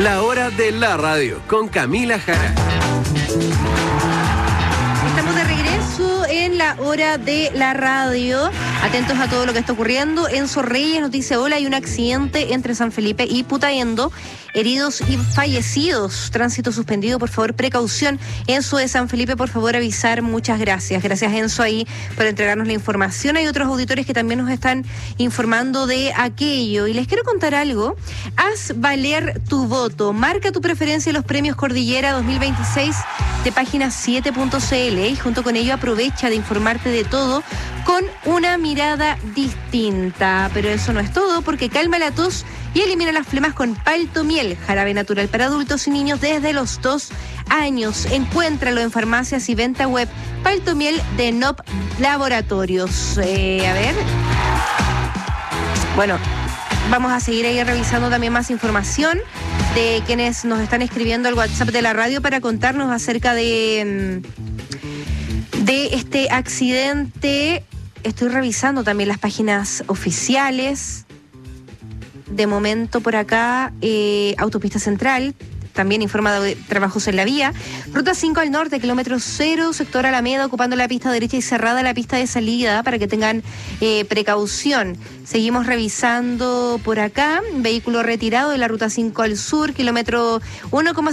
La hora de la radio con Camila Jara. Estamos de regreso en la hora de la radio. Atentos a todo lo que está ocurriendo. Enzo Reyes nos dice: hola, hay un accidente entre San Felipe y Putaendo. Heridos y fallecidos. Tránsito suspendido, por favor, precaución. Enzo de San Felipe, por favor, avisar. Muchas gracias. Gracias, Enzo, ahí por entregarnos la información. Hay otros auditores que también nos están informando de aquello. Y les quiero contar algo. Haz valer tu voto. Marca tu preferencia en los premios Cordillera 2026 de página 7.cl y junto con ello aprovecha de informarte de todo con una mirada distinta. Pero eso no es todo, porque calma la tos y elimina las flemas con Paltomiel, jarabe natural para adultos y niños desde los 2 años. Encuéntralo en farmacias y venta web. Paltomiel de NOP Laboratorios. A ver. Bueno, vamos a seguir ahí revisando también más información de quienes nos están escribiendo al WhatsApp de la radio para contarnos acerca de este accidente. Estoy revisando también las páginas oficiales. De momento por acá, Autopista Central también informa de trabajos en la vía. Ruta 5 al norte, kilómetro 0, sector Alameda, ocupando la pista derecha y cerrada la pista de salida para que tengan precaución. Seguimos revisando por acá, vehículo retirado de la Ruta 5 al sur, kilómetro 1,5.